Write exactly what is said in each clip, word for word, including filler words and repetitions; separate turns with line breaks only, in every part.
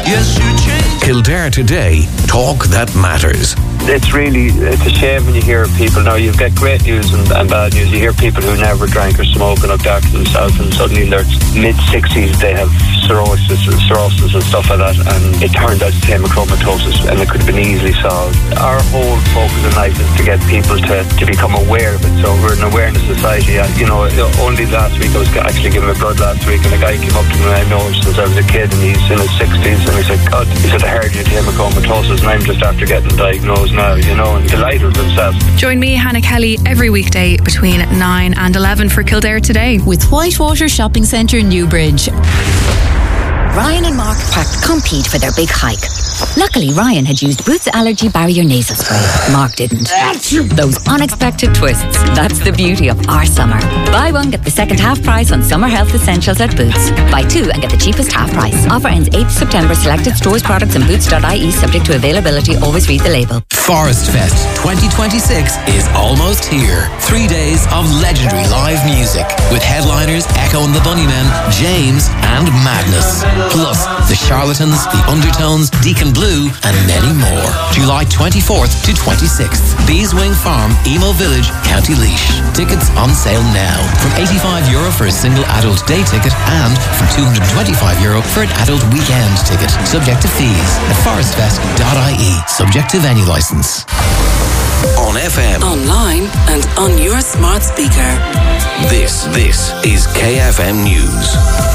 Yes, you changed. Kildare Today. Talk that matters.
It's really, it's a shame when you hear people. Now, you get great news and, and bad news. You hear people who never drank or smoked and looked after themselves, and suddenly in their mid-sixties they have cirrhosis, cirrhosis and stuff like that, and it turned out to hemochromatosis, and it could have been easily solved. Our whole focus in life is to get people to, to become aware of it. So we're an awareness society. And, you know, only last week I was actually giving my blood last week, and a guy came up to me, and I know him since I was a kid, and he's in his sixties, and he said, God, he said, I heard you had hemochromatosis, and I'm just after getting diagnosed now, you know, and delighted with themselves.
Join me, Hannah Kelly, every weekday between nine and eleven for Kildare Today
with Whitewater Shopping Centre, Newbridge. Ryan and Mark packed Compete for their big hike. Luckily, Ryan had used Boots Allergy Barrier Nasal Spray. Mark didn't. Those unexpected twists. That's the beauty of our summer. Buy one, get the second half price on summer health essentials at Boots. Buy two and get the cheapest half price. Offer ends eighth September. Selected stores, products and boots dot I E subject to availability. Always read the label.
Forest Fest twenty twenty-six is almost here. Three days of legendary live music with headliners Echo and the Bunnymen, James and Madness. Plus The Charlatans, The Undertones, Deacon Blue and many more. July twenty-fourth to twenty-sixth. Beeswing Farm, Emo Village, County Laois. Tickets on sale now from eighty-five euro for a single adult day ticket and from two hundred twenty-five euro for an adult weekend ticket. Subject to fees at forest fest dot I E. Subject to venue licence.
On F M,
online and on your smart speaker.
This, this is K F M News.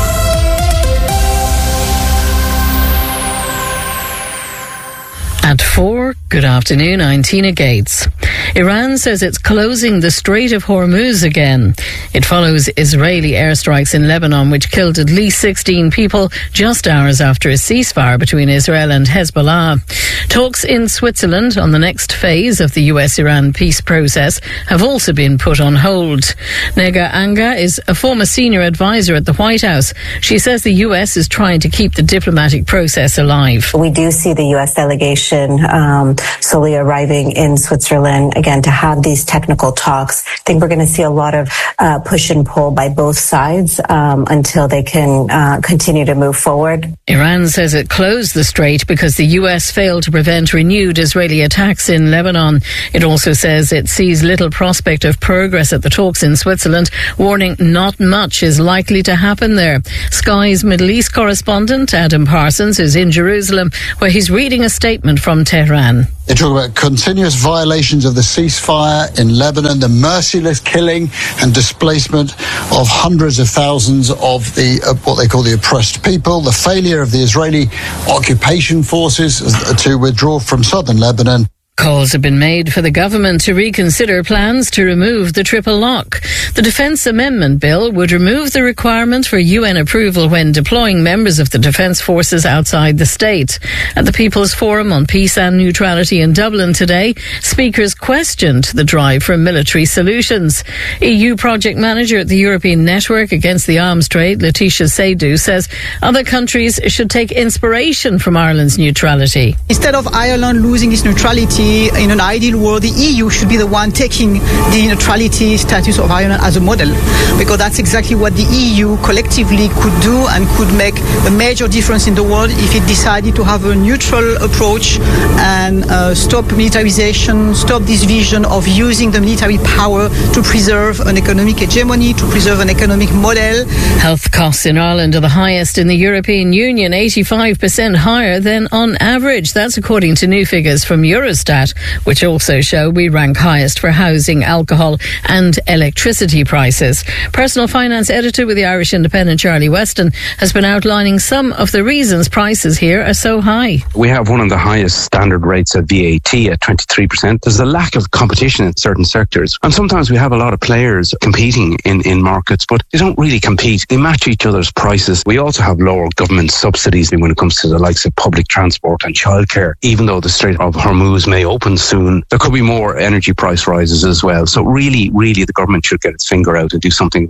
At four, good afternoon, I'm Tina Gates. Iran says it's closing the Strait of Hormuz again. It follows Israeli airstrikes in Lebanon, which killed at least sixteen people just hours after a ceasefire between Israel and Hezbollah. Talks in Switzerland on the next phase of the U S-Iran peace process have also been put on hold. Nega Anga is a former senior advisor at the White House. She says the U S is trying to keep the diplomatic process alive.
We do see the U S delegation um, slowly arriving in Switzerland, again, to have these technical talks. I think we're going to see a lot of uh, push and pull by both sides um, until they can uh, continue to move forward.
Iran says it closed the strait because the U S failed to prevent renewed Israeli attacks in Lebanon. It also says it sees little prospect of progress at the talks in Switzerland, warning not much is likely to happen there. Sky's Middle East correspondent Adam Parsons is in Jerusalem, where he's reading a statement from Tehran.
They talk about continuous violations of the ceasefire in Lebanon, the merciless killing and displacement of hundreds of thousands of the uh, what they call the oppressed people, the failure of the Israeli occupation forces to withdraw from southern Lebanon.
Calls have been made for the government to reconsider plans to remove the triple lock. The Defence Amendment Bill would remove the requirement for U N approval when deploying members of the Defence Forces outside the state. At the People's Forum on Peace and Neutrality in Dublin today, speakers questioned the drive for military solutions. E U project manager at the European Network Against the Arms Trade, Letitia Seydoux, says other countries should take inspiration from Ireland's neutrality.
Instead of Ireland losing its neutrality, in an ideal world, the E U should be the one taking the neutrality status of Ireland as a model, because that's exactly what the E U collectively could do and could make a major difference in the world if it decided to have a neutral approach and uh, stop militarization, stop this vision of using the military power to preserve an economic hegemony, to preserve an economic model.
Health costs in Ireland are the highest in the European Union, eighty-five percent higher than on average. That's according to new figures from Eurostat, which also show we rank highest for housing, alcohol and electricity prices. Personal finance editor with the Irish Independent, Charlie Weston, has been outlining some of the reasons prices here are so high.
We have one of the highest standard rates of V A T at twenty-three percent. There's a lack of competition in certain sectors, and sometimes we have a lot of players competing in, in markets, but they don't really compete. They match each other's prices. We also have lower government subsidies when it comes to the likes of public transport and childcare. Even though the Strait of Hormuz may open soon, there could be more energy price rises as well. So really, really the government should get its finger out and do something about this.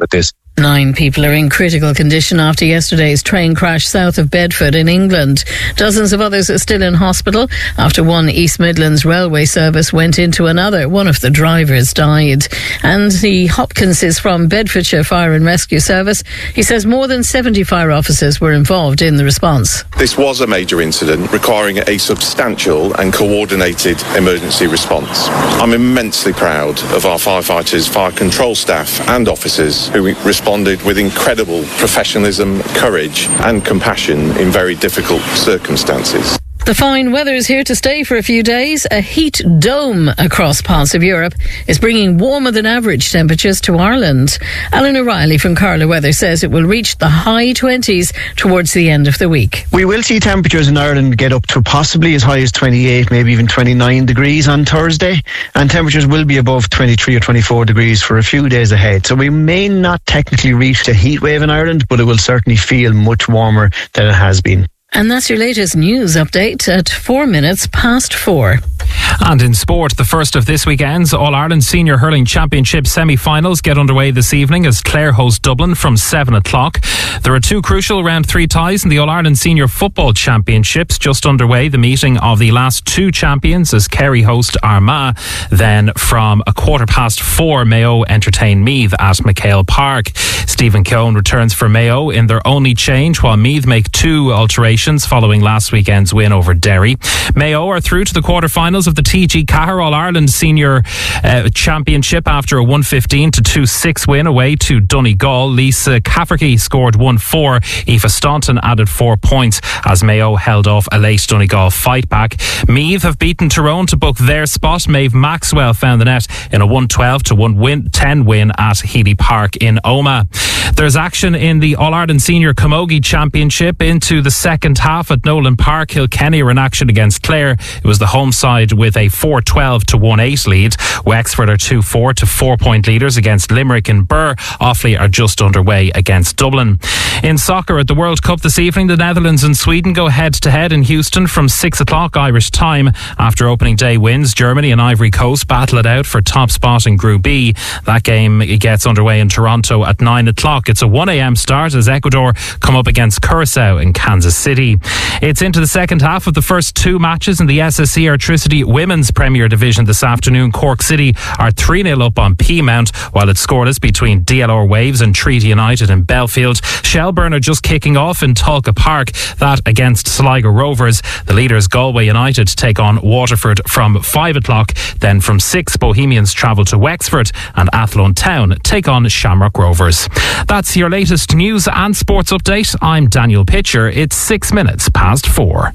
Nine people are in critical condition after yesterday's train crash south of Bedford in England. Dozens of others are still in hospital after one East Midlands railway service went into another. One of the drivers died. Andy Hopkins is from Bedfordshire Fire and Rescue Service. He says more than seventy fire officers were involved in the response.
This was a major incident requiring a substantial and coordinated emergency response. I'm immensely proud of our firefighters, fire control staff and officers who responded with incredible professionalism, courage and compassion in very difficult circumstances.
The fine weather is here to stay for a few days. A heat dome across parts of Europe is bringing warmer than average temperatures to Ireland. Alan O'Reilly from Carla Weather says it will reach the high twenties towards the end of the week.
We will see temperatures in Ireland get up to possibly as high as twenty-eight, maybe even twenty-nine degrees on Thursday, and temperatures will be above twenty-three or twenty-four degrees for a few days ahead. So we may not technically reach a heat wave in Ireland, but it will certainly feel much warmer than it has been.
And that's your latest news update at four minutes past four.
And in sport, the first of this weekend's All-Ireland Senior Hurling Championship semi-finals get underway this evening as Clare host Dublin from seven o'clock. There are two crucial round three ties in the All-Ireland Senior Football Championships just underway. The meeting of the last two champions as Kerry host Armagh. Then from a quarter past four, Mayo entertain Meath at McHale Park. Stephen Keown returns for Mayo in their only change, while Meath make two alterations following last weekend's win over Derry. Mayo are through to the quarter-finals of the T G Cahir All-Ireland Senior uh, Championship after a one fifteen to two six win away to Donegal. Lisa Cafferty scored one four. Aoife Staunton added four points as Mayo held off a late Donegal fight back. Meath have beaten Tyrone to book their spot. Maeve Maxwell found the net in a one twelve to one ten win at Healy Park in Omagh. There's action in the All-Ireland Senior Camogie Championship into the second half at Nolan Park. Kilkenny are in action against Clare. It was the home side with a four twelve to one eight lead. Wexford are two four to four point leaders against Limerick and Birr. Offaly are just underway against Dublin. In soccer at the World Cup this evening, the Netherlands and Sweden go head to head in Houston from six o'clock Irish time. After opening day wins, Germany and Ivory Coast battle it out for top spot in Group B. That game gets underway in Toronto at nine o'clock. It's a one a.m. start as Ecuador come up against Curacao in Kansas City. It's into the second half of the first two matches in the S S E Airtricity Women's Premier Division this afternoon. Cork City are three nil up on Peamount, while it's scoreless between D L R Waves and Treaty United in Belfield. Shelburne are just kicking off in Tulka Park, that against Sligo Rovers. The leaders Galway United take on Waterford from five o'clock. Then from six, Bohemians travel to Wexford and Athlone Town take on Shamrock Rovers. That's your latest news and sports update. I'm Daniel Pitcher. It's six minutes past four.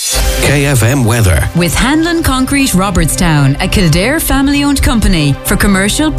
K F M weather.
With Hanlon Concrete Robertstown, a Kildare family-owned company for commercial